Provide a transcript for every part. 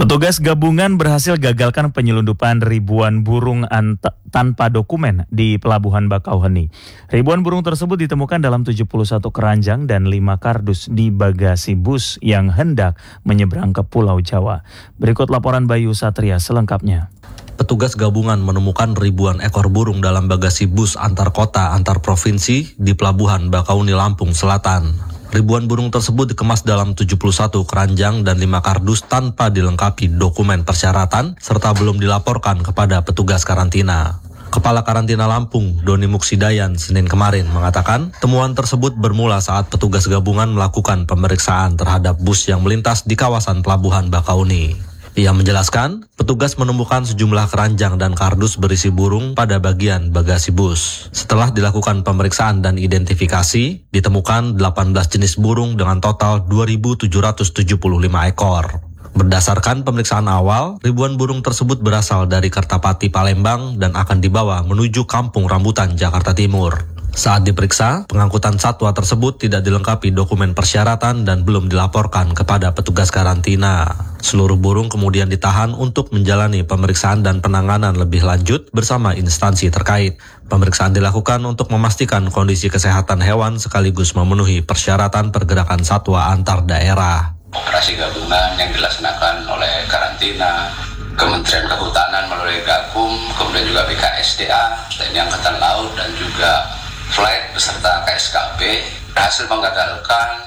Petugas gabungan berhasil gagalkan penyelundupan ribuan burung tanpa dokumen di Pelabuhan Bakauheni. Ribuan burung tersebut ditemukan dalam 71 keranjang dan 5 kardus di bagasi bus yang hendak menyeberang ke Pulau Jawa. Berikut laporan Bayu Satria selengkapnya. Petugas gabungan menemukan ribuan ekor burung dalam bagasi bus antar kota antar provinsi di Pelabuhan Bakauheni, Lampung Selatan. Ribuan burung tersebut dikemas dalam 71 keranjang dan 5 kardus tanpa dilengkapi dokumen persyaratan serta belum dilaporkan kepada petugas karantina. Kepala Karantina Lampung, Doni Muksidayan, Senin kemarin mengatakan temuan tersebut bermula saat petugas gabungan melakukan pemeriksaan terhadap bus yang melintas di kawasan Pelabuhan Bakauheni. Ia menjelaskan, petugas menemukan sejumlah keranjang dan kardus berisi burung pada bagian bagasi bus. Setelah dilakukan pemeriksaan dan identifikasi, ditemukan 18 jenis burung dengan total 2.775 ekor. Berdasarkan pemeriksaan awal, ribuan burung tersebut berasal dari Kertapati, Palembang dan akan dibawa menuju Kampung Rambutan, Jakarta Timur. Saat diperiksa, pengangkutan satwa tersebut tidak dilengkapi dokumen persyaratan dan belum dilaporkan kepada petugas karantina. Seluruh burung kemudian ditahan untuk menjalani pemeriksaan dan penanganan lebih lanjut bersama instansi terkait. Pemeriksaan dilakukan untuk memastikan kondisi kesehatan hewan sekaligus memenuhi persyaratan pergerakan satwa antar daerah. Operasi gabungan yang dilaksanakan oleh karantina, Kementerian Kehutanan melalui Gakum, kemudian juga BKSDA, TNI Angkatan Laut dan juga Flight beserta KSKP berhasil menggagalkan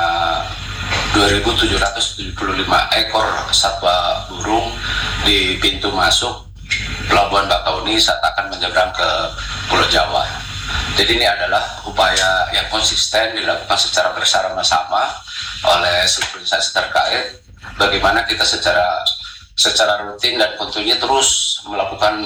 2.775 ekor satwa burung di pintu masuk Pelabuhan Bakauheni saat akan menyeberang ke Pulau Jawa. Jadi ini adalah upaya yang konsisten dilakukan secara bersama-sama oleh seluruh instansi terkait. Bagaimana kita secara rutin dan tentunya terus melakukan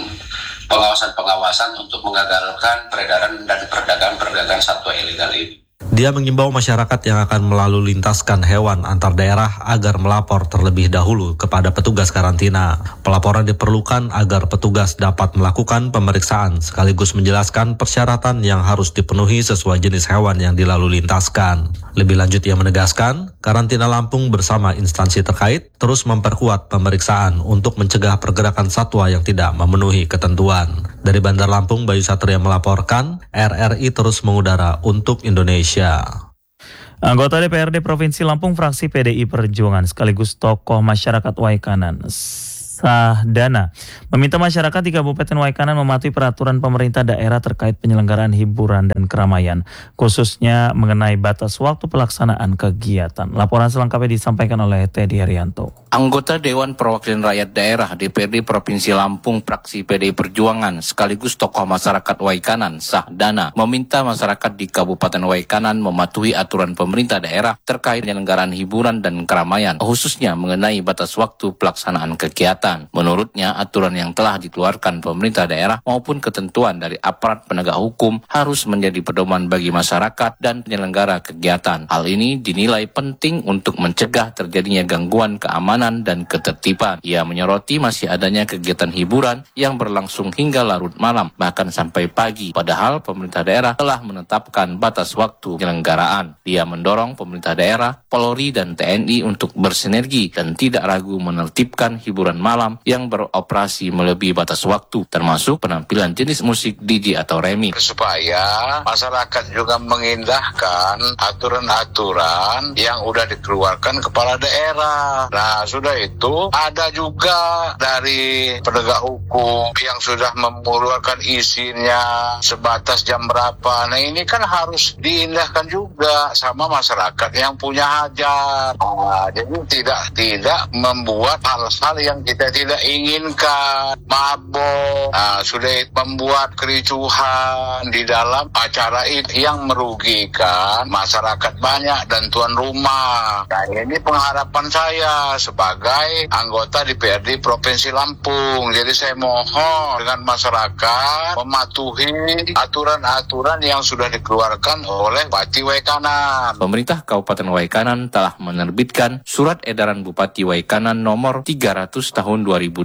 pengawasan untuk mengagalkan peredaran dan perdagangan satwa ilegal ini. Dia mengimbau masyarakat yang akan melalu lintaskan hewan antar daerah agar melapor terlebih dahulu kepada petugas karantina. Pelaporan diperlukan agar petugas dapat melakukan pemeriksaan sekaligus menjelaskan persyaratan yang harus dipenuhi sesuai jenis hewan yang dilalu lintaskan. Lebih lanjut ia menegaskan, Karantina Lampung bersama instansi terkait terus memperkuat pemeriksaan untuk mencegah pergerakan satwa yang tidak memenuhi ketentuan. Dari Bandar Lampung, Bayu Satria melaporkan, RRI terus mengudara untuk Indonesia. Anggota DPRD Provinsi Lampung fraksi PDI Perjuangan sekaligus tokoh masyarakat Waikanan, Sahdana, meminta masyarakat di Kabupaten Waikanan mematuhi peraturan pemerintah daerah terkait penyelenggaraan hiburan dan keramaian, khususnya mengenai batas waktu pelaksanaan kegiatan. Laporan selengkapnya disampaikan oleh Teddy Haryanto. Anggota Dewan Perwakilan Rakyat Daerah DPRD Provinsi Lampung fraksi PDI Perjuangan sekaligus tokoh masyarakat Waikanan, Sahdana, meminta masyarakat di Kabupaten Waikanan mematuhi aturan pemerintah daerah terkait penyelenggaraan hiburan dan keramaian, khususnya mengenai batas waktu pelaksanaan kegiatan. Menurutnya, aturan yang telah dikeluarkan pemerintah daerah maupun ketentuan dari aparat penegak hukum harus menjadi pedoman bagi masyarakat dan penyelenggara kegiatan. Hal ini dinilai penting untuk mencegah terjadinya gangguan keamanan dan ketertiban. Ia menyoroti masih adanya kegiatan hiburan yang berlangsung hingga larut malam, bahkan sampai pagi. Padahal pemerintah daerah telah menetapkan batas waktu penyelenggaraan. Dia mendorong pemerintah daerah, Polri dan TNI untuk bersinergi dan tidak ragu menertibkan hiburan malam yang beroperasi melebihi batas waktu, termasuk penampilan jenis musik DJ atau remix. Supaya masyarakat juga mengindahkan aturan-aturan yang udah dikeluarkan kepala daerah. Nah, sudah itu ada juga dari penegak hukum yang sudah mengeluarkan izinnya sebatas jam berapa. Nah, ini kan harus diindahkan juga sama masyarakat yang punya hajat. Nah, jadi tidak membuat hal-hal yang kita tidak inginkan, mabok, sudah membuat kericuhan di dalam acara itu yang merugikan masyarakat banyak dan tuan rumah. Nah, ini pengharapan saya sebagai anggota DPRD Provinsi Lampung. Jadi saya mohon dengan masyarakat mematuhi aturan-aturan yang sudah dikeluarkan oleh Bupati Waikanan. Pemerintah Kabupaten Waikanan telah menerbitkan Surat Edaran Bupati Waikanan nomor 300 tahun tahun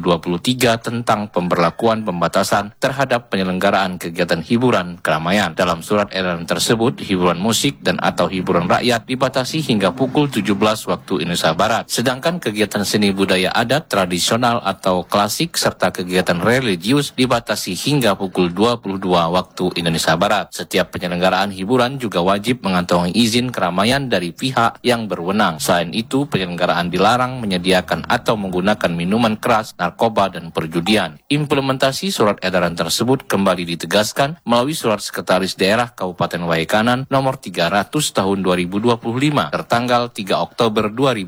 2023 tentang pemberlakuan pembatasan terhadap penyelenggaraan kegiatan hiburan keramaian. Dalam surat edaran tersebut, hiburan musik dan atau hiburan rakyat dibatasi hingga pukul 17 waktu Indonesia Barat. Sedangkan kegiatan seni budaya adat, tradisional atau klasik serta kegiatan religius dibatasi hingga pukul 22 waktu Indonesia Barat. Setiap penyelenggaraan hiburan juga wajib mengantongi izin keramaian dari pihak yang berwenang. Selain itu, penyelenggaraan dilarang menyediakan atau menggunakan minuman keras, narkoba, dan perjudian. Implementasi surat edaran tersebut kembali ditegaskan melalui surat Sekretaris Daerah Kabupaten Waikanan nomor 300 tahun 2025 tertanggal 3 Oktober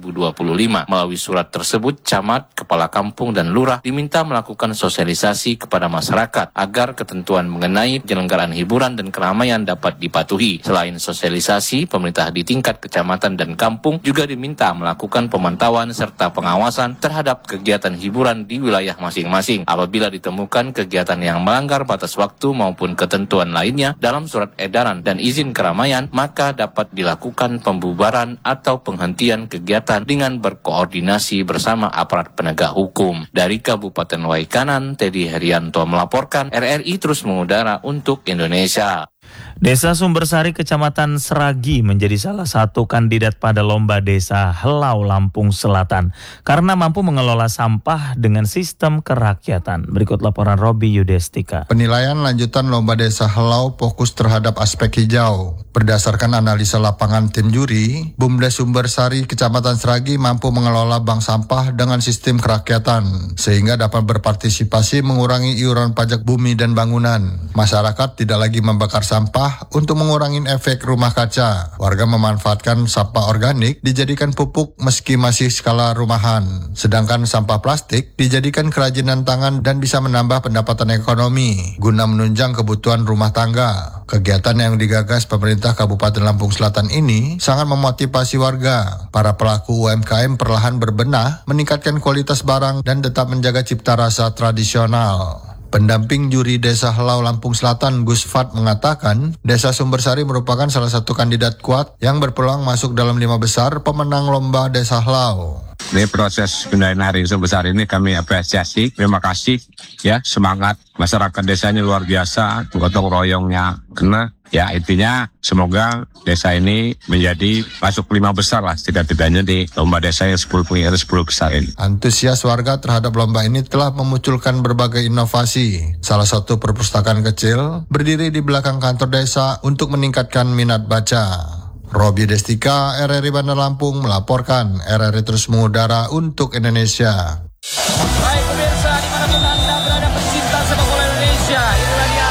2025. Melalui surat tersebut, camat, kepala kampung, dan lurah diminta melakukan sosialisasi kepada masyarakat agar ketentuan mengenai penyelenggaraan hiburan dan keramaian dapat dipatuhi. Selain sosialisasi, pemerintah di tingkat kecamatan dan kampung juga diminta melakukan pemantauan serta pengawasan terhadap kegiatan hiburan di wilayah masing-masing. Apabila ditemukan kegiatan yang melanggar batas waktu maupun ketentuan lainnya dalam surat edaran dan izin keramaian, maka dapat dilakukan pembubaran atau penghentian kegiatan dengan berkoordinasi bersama aparat penegak hukum. Dari Kabupaten Waikanan, Teddy Herianto melaporkan, RRI terus mengudara untuk Indonesia. Desa Sumbersari, Kecamatan Seragi menjadi salah satu kandidat pada Lomba Desa Helau, Lampung Selatan karena mampu mengelola sampah dengan sistem kerakyatan. Berikut laporan Robi Yudestika. Penilaian lanjutan Lomba Desa Helau fokus terhadap aspek hijau. Berdasarkan analisa lapangan tim juri, Bumdes Sumbersari, Kecamatan Seragi mampu mengelola bank sampah dengan sistem kerakyatan sehingga dapat berpartisipasi mengurangi iuran pajak bumi dan bangunan. Masyarakat tidak lagi membakar sampah untuk mengurangi efek rumah kaca. Warga memanfaatkan sampah organik dijadikan pupuk meski masih skala rumahan. Sedangkan sampah plastik dijadikan kerajinan tangan dan bisa menambah pendapatan ekonomi guna menunjang kebutuhan rumah tangga. Kegiatan yang digagas pemerintah Kabupaten Lampung Selatan ini sangat memotivasi warga. Para pelaku UMKM perlahan berbenah, meningkatkan kualitas barang dan tetap menjaga cipta rasa tradisional. Pendamping juri Desa Helau Lampung Selatan, Gus Fat, mengatakan Desa Sumbersari merupakan salah satu kandidat kuat yang berpeluang masuk dalam 5 besar pemenang Lomba Desa Helau. Ini proses penilaian hari Sumbersari ini kami apresiasi, terima kasih ya, semangat masyarakat desanya luar biasa, gotong royongnya kena. Ya intinya semoga desa ini menjadi masuk 5 besar lah tidak-tidaknya di lomba desa yang 10 besar ini. Antusias warga terhadap lomba ini telah memunculkan berbagai inovasi. Salah satu perpustakaan kecil berdiri di belakang kantor desa untuk meningkatkan minat baca. Robi Destika, RRI Bandar Lampung melaporkan. RRI terus mengudara untuk Indonesia. Baik pemirsa, dimanapun Anda berada pecinta sepak bola Indonesia, inilah dia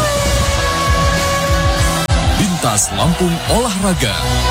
Bintas Lampung Olahraga.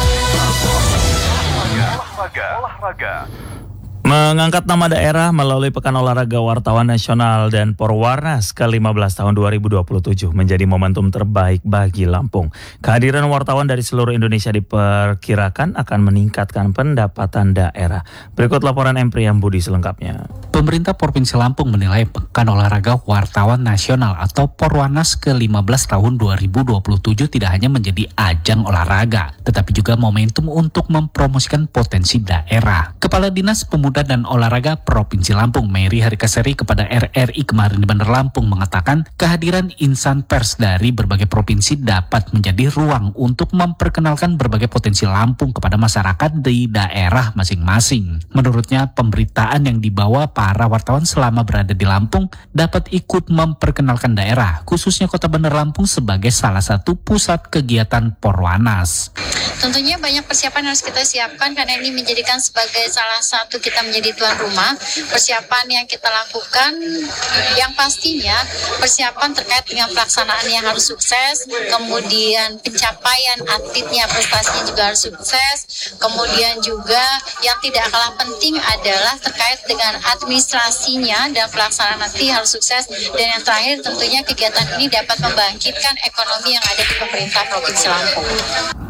Mengangkat nama daerah melalui Pekan Olahraga Wartawan Nasional dan Porwarnas ke-15 tahun 2027 menjadi momentum terbaik bagi Lampung. Kehadiran wartawan dari seluruh Indonesia diperkirakan akan meningkatkan pendapatan daerah. Berikut laporan Empriam Budi selengkapnya. Pemerintah Provinsi Lampung menilai Pekan Olahraga Wartawan Nasional atau Porwarnas ke-15 tahun 2027 tidak hanya menjadi ajang olahraga, tetapi juga momentum untuk mempromosikan potensi daerah. Kepala Dinas Pemuda dan Olahraga Provinsi Lampung, Mary Harikaseri, kepada RRI kemarin di Bandar Lampung mengatakan kehadiran insan pers dari berbagai provinsi dapat menjadi ruang untuk memperkenalkan berbagai potensi Lampung kepada masyarakat di daerah masing-masing. Menurutnya, pemberitaan yang dibawa para wartawan selama berada di Lampung dapat ikut memperkenalkan daerah, khususnya Kota Bandar Lampung sebagai salah satu pusat kegiatan Porwanas. Tentunya banyak persiapan harus kita siapkan karena ini menjadikan sebagai salah satu kita menjadi tuan rumah. Persiapan yang kita lakukan yang pastinya persiapan terkait dengan pelaksanaan yang harus sukses, kemudian pencapaian atletnya prestasinya juga harus sukses, kemudian juga yang tidak kalah penting adalah terkait dengan administrasinya dan pelaksanaan nanti harus sukses, dan yang terakhir tentunya kegiatan ini dapat membangkitkan ekonomi yang ada di pemerintah Provinsi Lampung.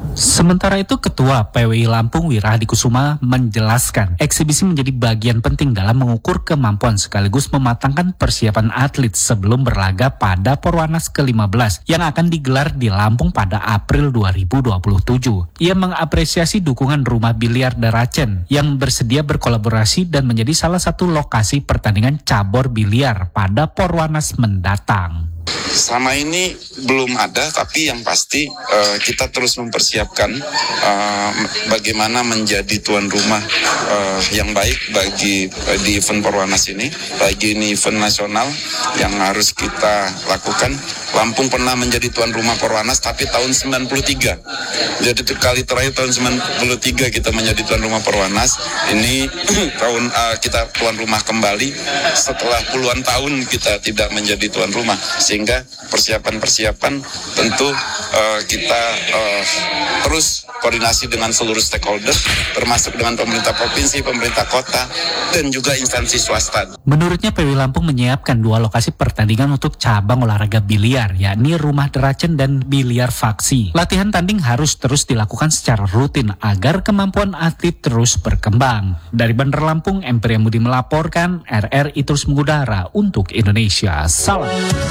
Sementara itu, Ketua PWI Lampung Wirahadi Kusuma menjelaskan eksibisi menjadi bagian penting dalam mengukur kemampuan sekaligus mematangkan persiapan atlet sebelum berlaga pada Porwanas ke-15 yang akan digelar di Lampung pada April 2027. Ia mengapresiasi dukungan Rumah Biliar Deracen yang bersedia berkolaborasi dan menjadi salah satu lokasi pertandingan cabur biliar pada Porwanas mendatang. Selama ini belum ada, tapi yang pasti kita terus mempersiapkan bagaimana menjadi tuan rumah yang baik bagi di event Porwanas ini. Bagi ini event nasional yang harus kita lakukan. Lampung pernah menjadi tuan rumah Porwanas tapi tahun 93. Jadi kali terakhir tahun 93 kita menjadi tuan rumah Porwanas. Ini tahun kita tuan rumah kembali setelah puluhan tahun kita tidak menjadi tuan rumah. Sehingga persiapan-persiapan tentu kita terus koordinasi dengan seluruh stakeholder, termasuk dengan pemerintah provinsi, pemerintah kota, dan juga instansi swasta. Menurutnya, PWI Lampung menyiapkan 2 lokasi pertandingan untuk cabang olahraga biliar, yakni Rumah Deracen dan Biliar Faksi. Latihan tanding harus terus dilakukan secara rutin agar kemampuan atlet terus berkembang. Dari Bandar Lampung, M. Priyamudi melaporkan, RRI terus mengudara untuk Indonesia. Salam.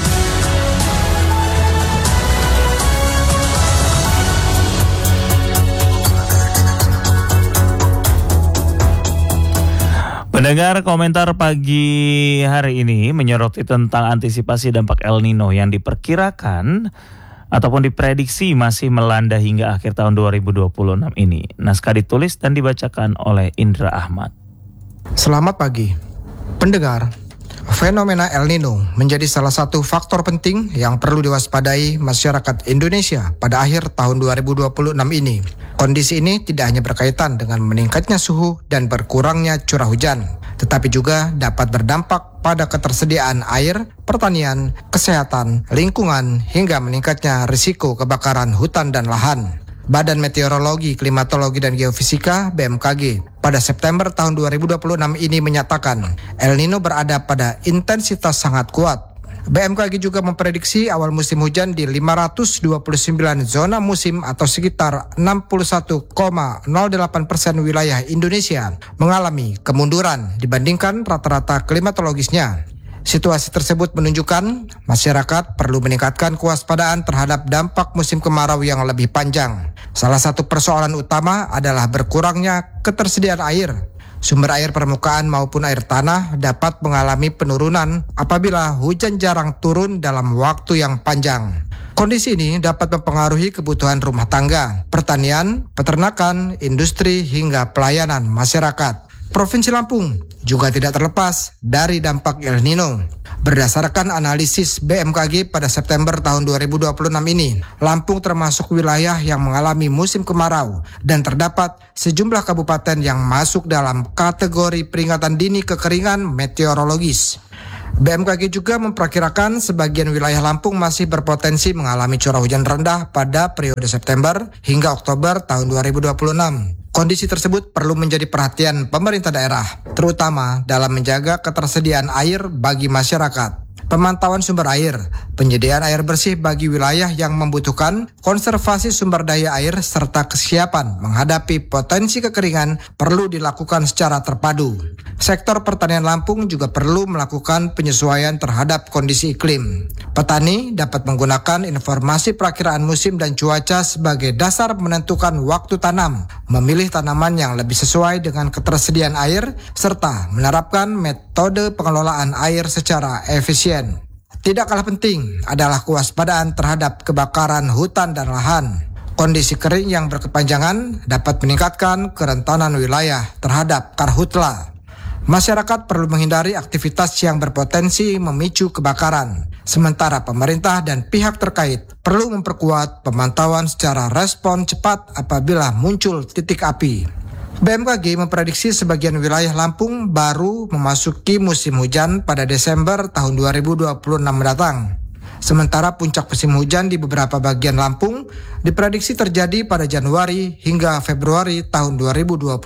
Pendengar, komentar pagi hari ini menyoroti tentang antisipasi dampak El Nino yang diperkirakan ataupun diprediksi masih melanda hingga akhir tahun 2026 ini. Naskah ditulis dan dibacakan oleh Indra Ahmad. Selamat pagi, pendengar. Fenomena El Nino menjadi salah satu faktor penting yang perlu diwaspadai masyarakat Indonesia pada akhir tahun 2026 ini. Kondisi ini tidak hanya berkaitan dengan meningkatnya suhu dan berkurangnya curah hujan, tetapi juga dapat berdampak pada ketersediaan air, pertanian, kesehatan, lingkungan, hingga meningkatnya risiko kebakaran hutan dan lahan. Badan Meteorologi, Klimatologi, dan Geofisika (BMKG) pada September tahun 2026 ini menyatakan El Nino berada pada intensitas sangat kuat. BMKG juga memprediksi awal musim hujan di 529 zona musim atau sekitar 61,08% wilayah Indonesia mengalami kemunduran dibandingkan rata-rata klimatologisnya. Situasi tersebut menunjukkan masyarakat perlu meningkatkan kewaspadaan terhadap dampak musim kemarau yang lebih panjang. Salah satu persoalan utama adalah berkurangnya ketersediaan air. Sumber air permukaan maupun air tanah dapat mengalami penurunan apabila hujan jarang turun dalam waktu yang panjang. Kondisi ini dapat mempengaruhi kebutuhan rumah tangga, pertanian, peternakan, industri, hingga pelayanan masyarakat. Provinsi Lampung juga tidak terlepas dari dampak El Nino. Berdasarkan analisis BMKG pada September tahun 2026 ini, Lampung termasuk wilayah yang mengalami musim kemarau dan terdapat sejumlah kabupaten yang masuk dalam kategori peringatan dini kekeringan meteorologis. BMKG juga memperkirakan sebagian wilayah Lampung masih berpotensi mengalami curah hujan rendah pada periode September hingga Oktober tahun 2026. Kondisi tersebut perlu menjadi perhatian pemerintah daerah, terutama dalam menjaga ketersediaan air bagi masyarakat. Pemantauan sumber air, penyediaan air bersih bagi wilayah yang membutuhkan, konservasi sumber daya air, serta kesiapan menghadapi potensi kekeringan perlu dilakukan secara terpadu. Sektor pertanian Lampung juga perlu melakukan penyesuaian terhadap kondisi iklim. Petani dapat menggunakan informasi perakiraan musim dan cuaca sebagai dasar menentukan waktu tanam, memilih tanaman yang lebih sesuai dengan ketersediaan air, serta menerapkan metode pengelolaan air secara efisien. Tidak kalah penting adalah kewaspadaan terhadap kebakaran hutan dan lahan. Kondisi kering yang berkepanjangan dapat meningkatkan kerentanan wilayah terhadap karhutla. Masyarakat perlu menghindari aktivitas yang berpotensi memicu kebakaran. Sementara pemerintah dan pihak terkait perlu memperkuat pemantauan secara respon cepat apabila muncul titik api. BMKG memprediksi sebagian wilayah Lampung baru memasuki musim hujan pada Desember tahun 2026 mendatang. Sementara puncak musim hujan di beberapa bagian Lampung diprediksi terjadi pada Januari hingga Februari tahun 2027.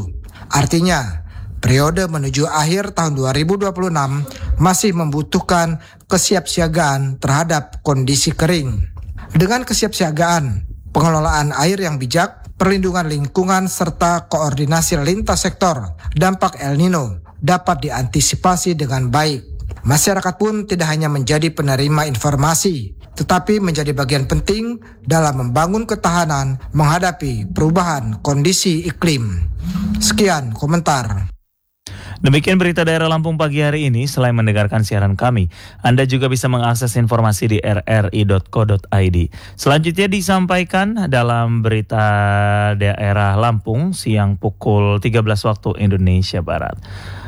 Artinya, periode menuju akhir tahun 2026 masih membutuhkan kesiapsiagaan terhadap kondisi kering. Dengan kesiapsiagaan, pengelolaan air yang bijak, perlindungan lingkungan, serta koordinasi lintas sektor, dampak El Nino dapat diantisipasi dengan baik. Masyarakat pun tidak hanya menjadi penerima informasi, tetapi menjadi bagian penting dalam membangun ketahanan menghadapi perubahan kondisi iklim. Sekian komentar. Demikian berita daerah Lampung pagi hari ini. Selain mendengarkan siaran kami, Anda juga bisa mengakses informasi di rri.co.id. Selanjutnya disampaikan dalam berita daerah Lampung siang pukul 13 waktu Indonesia Barat.